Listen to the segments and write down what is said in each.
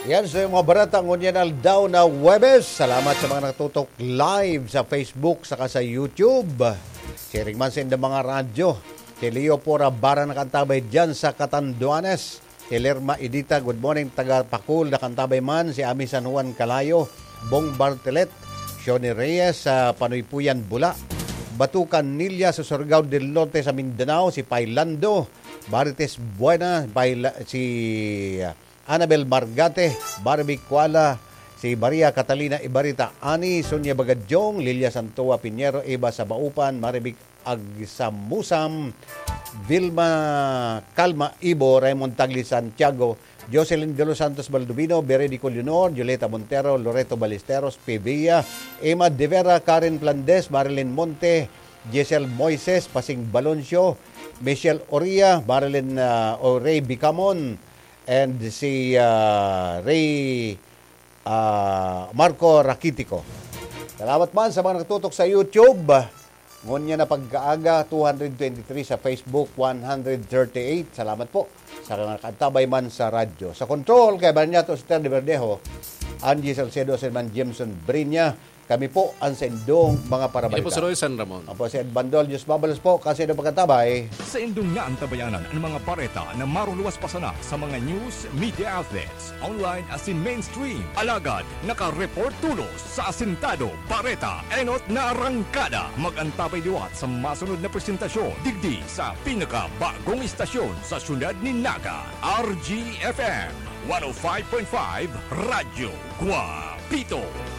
Yan sa mga baratang unyanal daw na Webes. Salamat sa mga natutok live sa Facebook saka sa YouTube. Sharing man sa mga radyo. Si Leo Pora Bara nakantabay dyan sa Catanduanes. Si Lerma Edita, good morning, taga Pakul nakantabay man. Si Ami San Juan Calayo, Bong Bartelet, Shoni Reyes sa Panuypuyan Bula. Batukan Nilya sa Surigao del Norte sa Mindanao. Si Pailando, Barites Buena, si Annabel Margate, Barbie Kuala, si Maria Catalina Ibarita Ani, Sonia Bagadyong, Lilia Santoa Piñero, Eva Sabaupan, Maribik Agsamusam, Vilma Calma Ibo, Raymond Tagli Santiago, Jocelyn de los Santos Baldubino, Beredico Leonor, Julieta Montero, Loreto Ballesteros, Pevilla, Emma De Vera, Karen Plandes, Marilyn Monte, Giselle Moises, Pasing Baloncio, Michelle Oria, Marilyn Ray Bicamon, and si Ray Marco Rakitico. Salamat man sa mga natutok sa YouTube. Ngunya na pagkaaga, 223 sa Facebook, 138. Salamat po sa nakatabay man sa radyo. Sa control, kay Barniato Sister de Verdejo, Angie Salcedo, Serman Jameson Brinya, kami po ang sendong mga parabalita. Ito po si Roy San Ramon. Ako si Ed Bandol, Diyos Babalos po, kasi na pagkatabay. Sa indong nga ang tabayanan ang mga pareta na maruluwas pa sana sa mga news, media outlets, online as in mainstream. Alagad, naka-report tulos sa asintado, pareta, enot na arangkada. Mag-antabay liwat sa masunod na presentasyon. Digdi sa pinaka-bagong istasyon sa syudad ni Naga. RGFM 105.5 Radyo Guapito.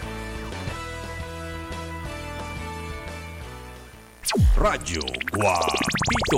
Radyo Guapito.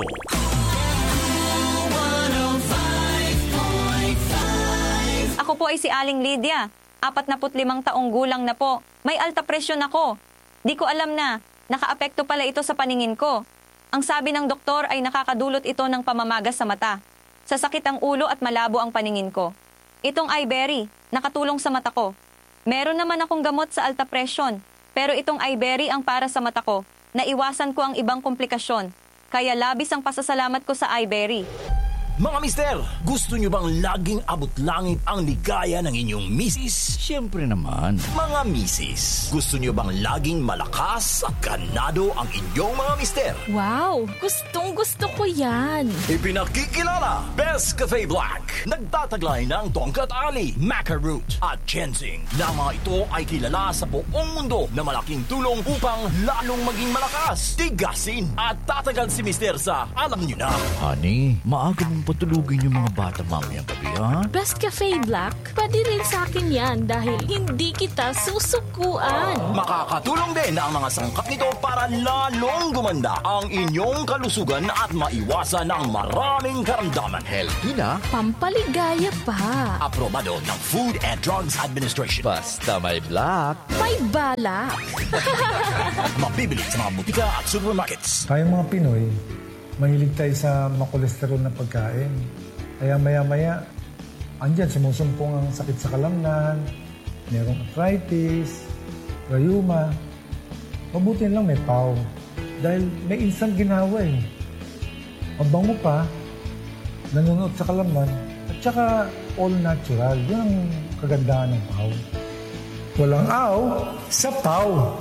Ako po ay si Aling Lydia. 45 taong gulang na po. May alta presyon ako. Di ko alam na nakaapekto pala ito sa paningin ko. Ang sabi ng doktor ay nakakadulot ito ng pamamagas sa mata. Sasakit ang ulo at malabo ang paningin ko. Itong iBerry, nakatulong sa mata ko. Meron naman akong gamot sa alta presyon, pero itong iBerry ang para sa mata ko. Naiwasan ko ang ibang komplikasyon. Kaya labis ang pasasalamat ko sa iBerry. Mga mister, gusto nyo bang laging abot langit ang ligaya ng inyong misis? Siyempre naman. Mga misis, gusto nyo bang laging malakas at ganado ang inyong mga mister? Wow! Gustong-gusto ko yan! Ipinakikilala, Best Cafe Black. Nagtataglay ng Tongkat Ali, Maca Root at Ginseng. Na mga ito ay kilala sa buong mundo na malaking tulong upang lalong maging malakas, tigasin at tatagal si mister sa alam nyo na. Honey, maaga mong patulugin yung mga bata mamayang gabi, ha? Best Cafe Black, pwede rin sa akin yan dahil hindi kita susukuan. Makakatulong din ang mga sangkap nito para lalong gumanda ang inyong kalusugan at maiwasan ang maraming karamdaman. Healthy na. Pampaligaya pa. Aprobado ng Food and Drugs Administration. Basta may black. May balak. Mabibili sa mga butika at supermarkets. Tayong mga Pinoy, mahilig tayo sa makolesterol na pagkain. Kaya maya-maya, andyan sumusumpong ang sakit sa kalamnan, merong arthritis, rayuma. Mabuti lang may PAW. Dahil may instant ginawa eh. Mabango pa, nanunuot sa kalamnan, at saka all natural. Yun ang kagandahan ng PAW. Walang aw sa PAW.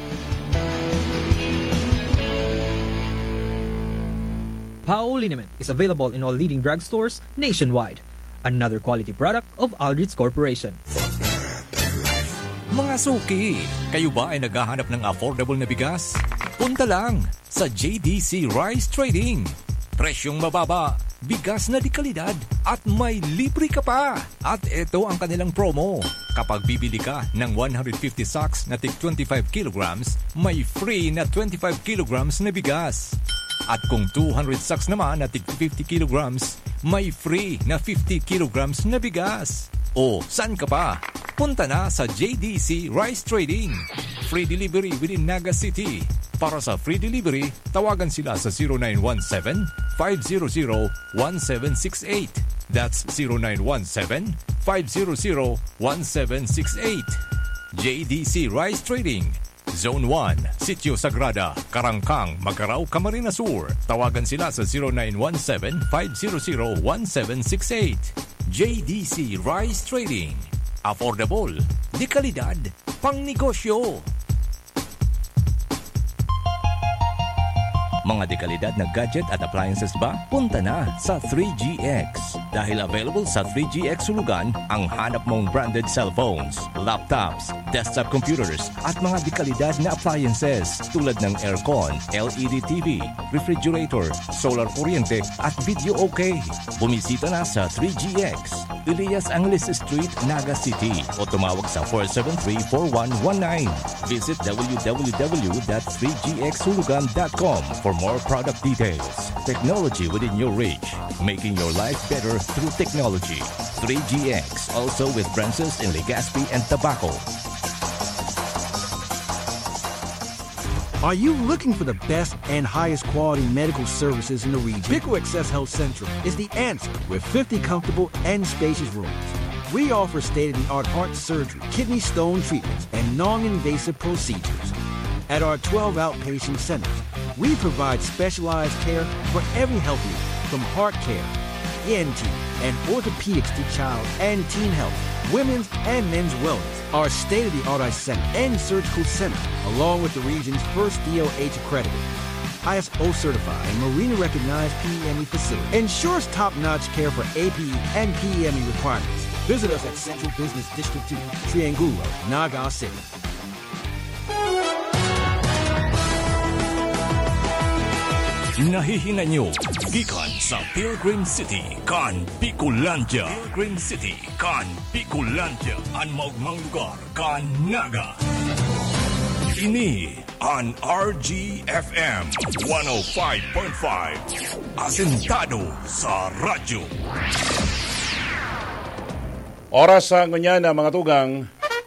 PAO Liniment is available in all leading drugstores nationwide. Another quality product of Aldrich Corporation. Mga suki, kayo ba ay naghahanap ng affordable na bigas? Punta lang sa JDC Rice Trading. Presyong mababa, bigas na di kalidad at may libre ka pa. At ito ang kanilang promo. Kapag bibili ka ng 150 sacks na tig 25 kilograms, may free na 25 kilograms na bigas. At kung 200 sacks naman na tig 50 kilograms, may free na 50 kilograms na bigas. O, saan ka pa? Punta na sa JDC Rice Trading. Free delivery within Naga City. Para sa free delivery, tawagan sila sa 0917-500-1768. That's 0917-500-1768. JDC Rice Trading. Zone 1, Sitio Sagrada, Karangkang, Magarao, Camarines Sur. Tawagan sila sa 0917-500-1768. JDC Rice Trading. Affordable, di kalidad, pang negosyo. Mga dekalidad na gadget at appliances ba? Punta na sa 3GX. Dahil available sa 3GX Sulugan ang hanap mong branded cellphones, laptops, desktop computers at mga dekalidad na appliances tulad ng aircon, LED TV, refrigerator, solar kuryente at video okay. Bumisita na sa 3GX. Elias Angeles Street, Naga City o tumawag sa 473-4119. Visit www.3gxsulugan.com for more product details. Technology within your reach, making your life better through technology. 3GX, also with branches in Legazpi and Tabaco. Are you looking for the best and highest quality medical services in the region? Pico Access Health Central is the answer with 50 comfortable and spacious rooms. We offer state-of-the-art heart surgery, kidney stone treatments, and non-invasive procedures. At our 12 outpatient centers, we provide specialized care for every health need, from heart care, ENT, and orthopedics to child and teen health, women's and men's wellness. Our state-of-the-art eye center and surgical center, along with the region's first DOH accredited, ISO certified, and Marina recognized PEME facility, ensures top-notch care for APE and PEME requirements. Visit us at Central Business District 2, Triangulo, Naga City. Nahihina nyo, gikan sa Pilgrim City, kan Picolandia. Pilgrim City, kan Picolandia. Ang maugmang lugar, kan Naga. Ini ang RGFM 105.5. Asentado sa radyo. Oras sa ngunyan na mga tugang.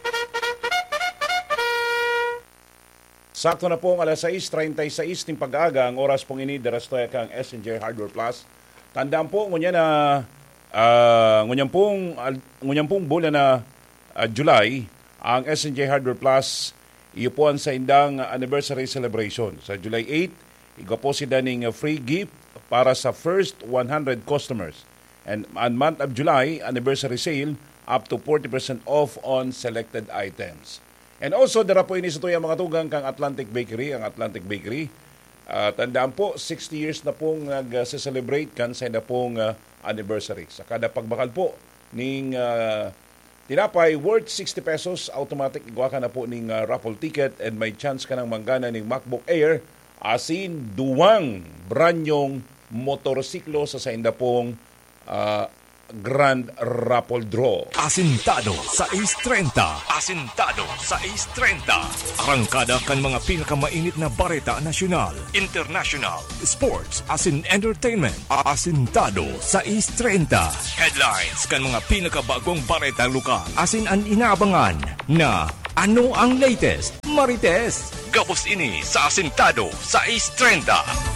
Sakto na pong alas 6:36 ng pag-aaga ang oras pong ini darastoy kang SNJ Hardware Plus. Tandaan po ngunyan na ngunyan pong bulan na July ang SNJ Hardware Plus iupuan sa indang anniversary celebration. Sa July 8, igapo sila ng free gift para sa first 100 customers. And on month of July, anniversary sale up to 40% off on selected items. And also, dara po ini sa tuya mga tugang kang Atlantic Bakery. Ang Atlantic Bakery, tandaan po, 60 years na pong nag-celebrate kan sa na pong anniversary. Sa kada pagbakal po ning tinapay worth 60 pesos, automatic igawa ka na po ning raffle ticket and may chance ka ng manggana ning MacBook Air asin duwang branyong motorsiklo sa inda pong Grand Raffle Draw. Asintado sa Ace 30. Asintado sa Ace 30. Arangkada kan mga pinakamainit na bareta nasyonal, international, sports, asin entertainment. Asintado sa Ace 30. Headlines kan mga pinakabagong bareta lokal. Asin ang inaabangan na ano ang latest, Marites. Gabos ini sa Asintado sa Ace 30.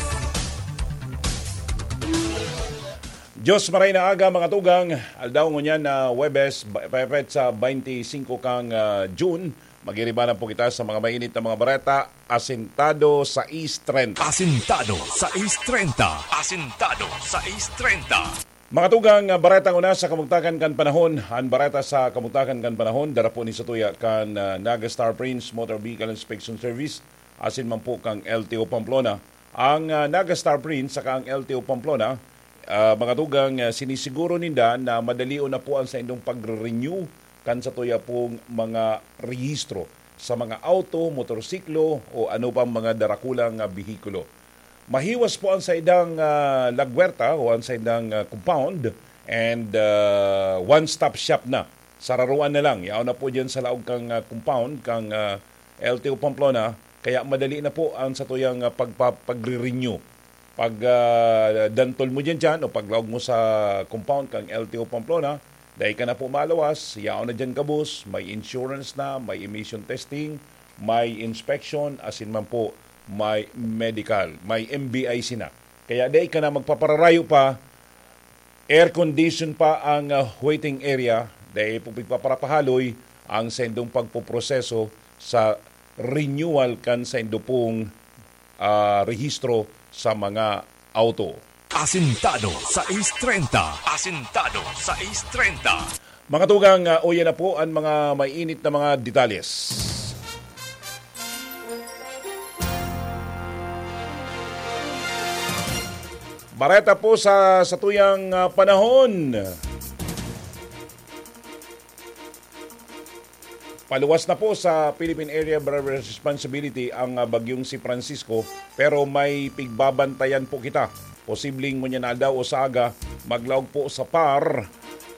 Diyos maray na aga mga tugang, aldaw ngunyan na Webes, pepet sa 25 kang June, magiribanan po kita sa mga mainit na mga bareta, Asintado sa East 30. Asintado sa East 30. Asintado sa East 30. Mga tugang, baretang una sa kamugtakan kan panahon, ang bareta sa kamugtakan kan panahon, darapo ni sa tuya kan Naga Star Prince Motor Vehicle Inspection Service, asin man po kang LTO Pamplona. Ang Naga Star Prince sa kang LTO Pamplona, mga tugang, sinisiguro ninda na madalion na po ang sa indong pag-renew kan sa tuya pong mga rehistro sa mga auto, motorsiklo o ano pang mga darakulang bihikulo. Mahiwas po ang sa idang lagwerta o ang sa idang compound and one-stop shop na. Sararuan na lang. Yaw na po dyan sa laog kang compound, kang LTO Pamplona. Kaya madali na po ang sa tuyang pag-renew. Pag dantol mo dyan o paglawag mo sa compound kang LTO Pamplona, dahil ka na po malawas, yaon na dyan kabus, may insurance na, may emission testing, may inspection, asin man po, may medical, may MBIC na. Kaya dahil ka na magpapararayo pa, air condition pa ang waiting area, dahil po pagpaparapahaloy ang sendong pagpoproseso sa renewal kan sa indupong rehistro sa mga auto. Asintado sa Ace 30. Asintado sa Ace 30. Mga tugang, uyan na po ang mga mainit na mga detalles. Bareta po sa tuyang panahon. Paluwas na po sa Philippine Area of Responsibility ang bagyong si Francisco, pero may pigbabantayan po kita. Posibleng mo niya na daw o saga maglaog po sa PAR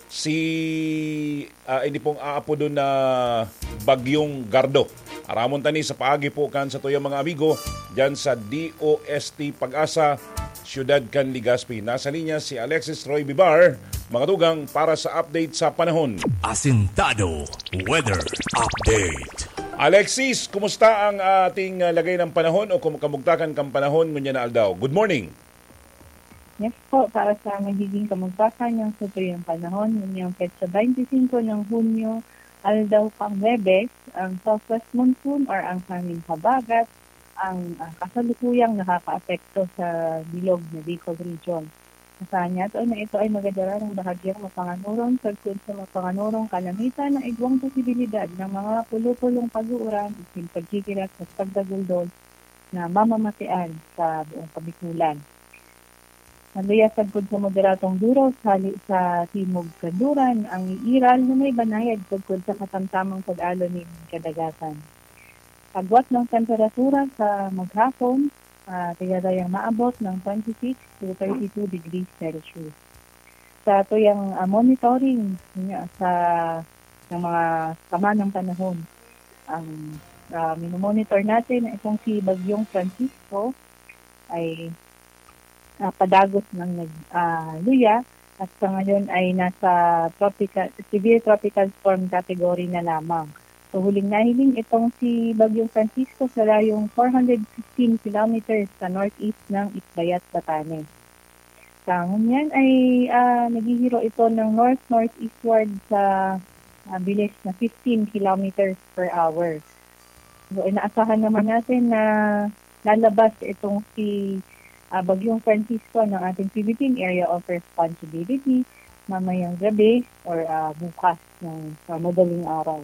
hindi pong aapo doon na bagyong Gardo. Aramon tani sa paagi po kan sa tuyang mga amigo dyan sa DOST Pag-asa, Siyudad kan Legazpi. Nasa linya si Alexis Roy Bibar, mga tugang, para sa update sa panahon. Asintado Weather Update. Alexis, kumusta ang ating lagay ng panahon o kamugtakan kang panahon ngunya na aldaw? Good morning. Yes po, para sa magiging kamugtakan ng sutuyang panahon, ngayong petsa 25 ng Hunyo, aldaw pang Webes, ang southwest monsoon or ang hangin habagat, ang kasalukuyang nakaka-apekto sa bilog na Bicol Region. Asahan niya na ito ay magadara ng bahagyang mapanganurong tagkod sa mapanganurong kalamitan na igwang posibilidad ng mga pulupulong pag-uuran at pagkikilat sa pagdaguldol na mamamatian sa buong Kabikulan. Naluya tagkod sa moderatong duro sa Timog Kanduran ang iiral na may banayad tagkod sa katamtamang pag-alo ni kadagatan. Agwat ng temperatura sa maghapon, tigadayang maabot ng 26 to 32 degrees Celsius. Sa tuyang monitoring sa ng mga sama ng panahon, ang minomonitor natin na itong si Bagyong Francisco ay padagos ng luya at sa ngayon ay nasa severe tropical storm category na lamang. So huling nahiling itong si Bagyong Francisco sa layong 415 kilometers sa northeast ng Itbayat, Batanes. Sa ngunyan ay naghihiro ito ng north-northeastward sa bilis na 15 kilometers per hour. So inaasahan naman natin na lalabas itong si Bagyong Francisco ng ating Philippine Area of Responsibility mamayang gabi or bukas ng madaling araw.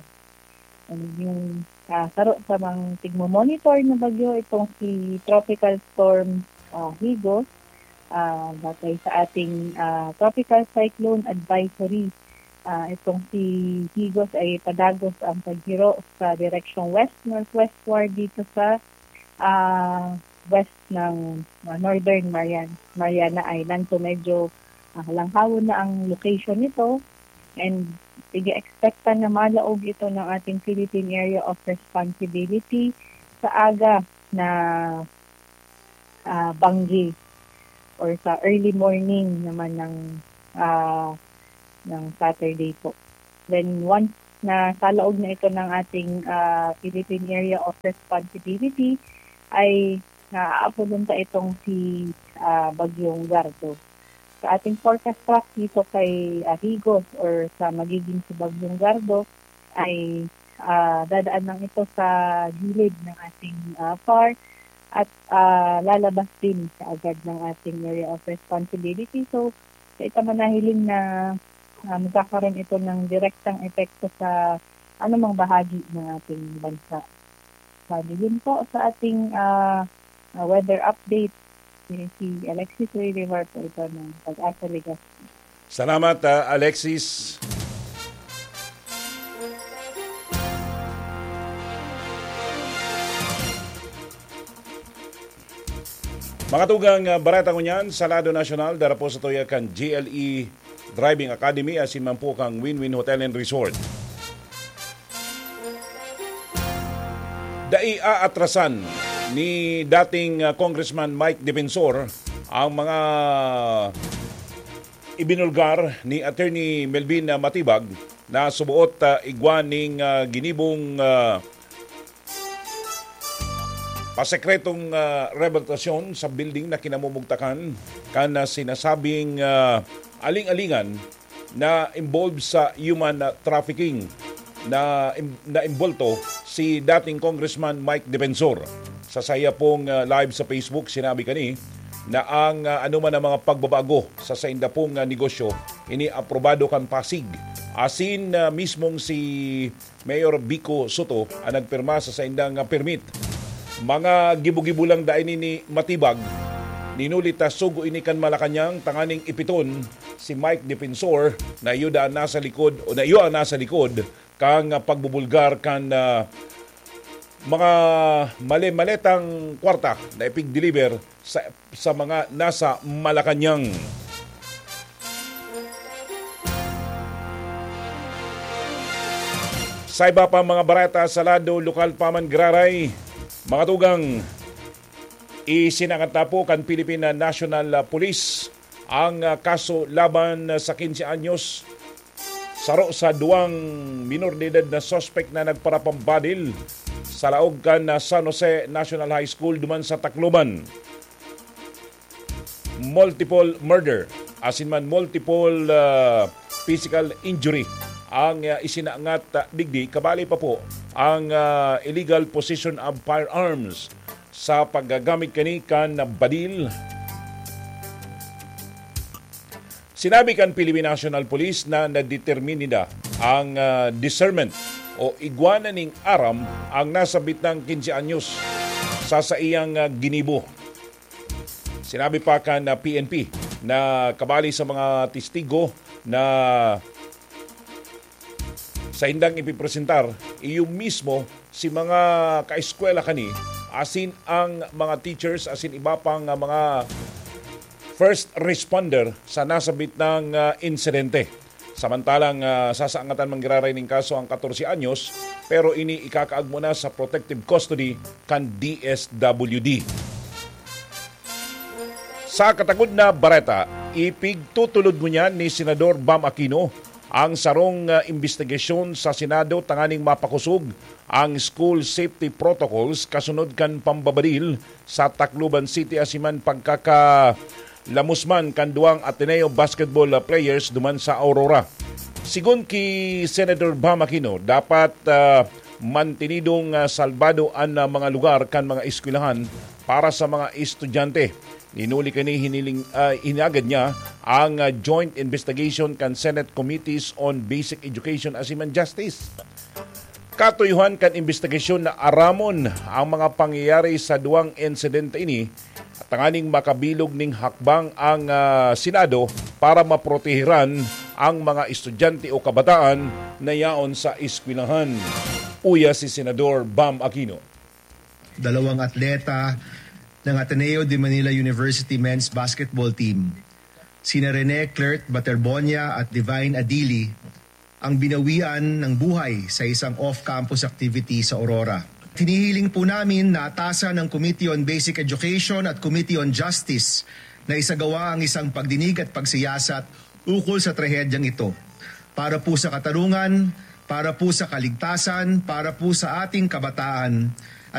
Yung saro sa mga tigmo-monitor na bagyo, itong si Tropical Storm Higos, batay sa ating Tropical Cyclone Advisory. Itong si Higos ay padagos ang paghiro sa direksyong west-northwestward dito sa west ng Northern Mariana Island. So medyo halanghawon na ang location nito and i-expectan na malaog ito ng ating Philippine Area of Responsibility sa aga na banggi or sa early morning naman ng Saturday po. Then once na salaog na ito ng ating Philippine Area of Responsibility ay naaapunta itong si Bagyong Gardo. Sa ating forecast track dito kay Higos or sa magiging si Bagyong Gardo ay dadaan lang ito sa gilid ng ating PAR at lalabas din sa agad ng ating Area of Responsibility. So, sa ito manahiling na magkakaroon ito ng direktang epekto sa anumang bahagi ng ating bansa. Sabi din po sa ating weather update, si Alexis River po ito ng Pag-asa Legazpi. Salamat, Alexis. Mga tugang barata ko niyan, sa Lado National, dara po sa tuya kan GLE Driving Academy, asin man po kang Win-Win Hotel and Resort. Atrasan ni dating Congressman Mike Defensor ang mga ibinulgar ni Attorney Melvin Matibag na subuot igwaning ginibong pasekretong rehabilitasyon sa building na kinamumugtakan kana sinasabing aling-alingan na involved sa human trafficking na imbolto si dating Congressman Mike Defensor. Sa saya pong live sa Facebook, sinabi kani na ang anuman ang mga pagbabago sa sainda pong negosyo ini-aprobado kan Pasig. Asin mismong si Mayor Vico Soto ang nagpirma sa saindang permit. Mga gibo-gibo lang dain ni matibag, ninulit sugo ini kan Malacanang tanganing ipiton si Mike Defensor na iyo ang nasa likod kang pagbubulgar kan mga mali-maletang kwarta na ipig-deliver sa mga nasa Malacanang. Sa iba pa mga barata sa lado lokal paman Graray, mga tugang isinangata po kan Philippine National Police ang kaso laban sa 15 anyos saro sa duwang minor de edad na suspect na nagparapambadil sa laog kan San Jose National High School duman sa Tacloban. Multiple murder, asin man multiple physical injury ang isinaangat digdi, kabali pa po ang illegal possession of firearms sa paggagamit kani kan badil. Sinabi kan Philippine National Police na nadetermine nila ang discernment o igwana ning aram ang nasabit ng 15 anyos sa iyang ginibo. Sinabi pa kan PNP na kabali sa mga testigo na sa hindang ipipresentar, iyo mismo si mga kaeskwela kani, asin ang mga teachers, asin iba pang mga first responder sa nasabit ng insidente. Samantalang sasaangatan manggiraray ng kaso ang 14 anyos, pero ini ikakaag mo na sa protective custody kan DSWD. Sa katagod na bareta, ipigtutulod mo niyan ni Senador Bam Aquino ang sarong investigasyon sa Senado tanganing mapakusog ang school safety protocols kasunod kan pambabadil sa Tacloban City asiman pagkakalamusman kan duwang Ateneo basketball players duman sa Aurora. Sigun ki Senator Bam Aquino, dapat mantinidong salbado ang mga lugar kan mga eskwelahan para sa mga estudyante. Ninuli kani hinagad niya ang joint investigation kan Senate Committees on Basic Education asiman Justice. Katuyuhan kan investigasyon na aramon ang mga pangyayari sa duwang insidente ini at tanganing makabilog ning hakbang ang Senado para maprotehiran ang mga estudyante o kabataan na yaon sa eskwelahan. Uya si Senador Bam Aquino. Dalawang atleta ng Ateneo de Manila University men's basketball team, sina Rene Clert Baterbonia at Divine Adili, ang binawian ng buhay sa isang off-campus activity sa Aurora. Hinihiling po namin na atasan ng Committee on Basic Education at Committee on Justice na isagawa ang isang pagdinig at pagsiyasat ukol sa trahedyang ito. Para po sa katarungan, para po sa kaligtasan, para po sa ating kabataan,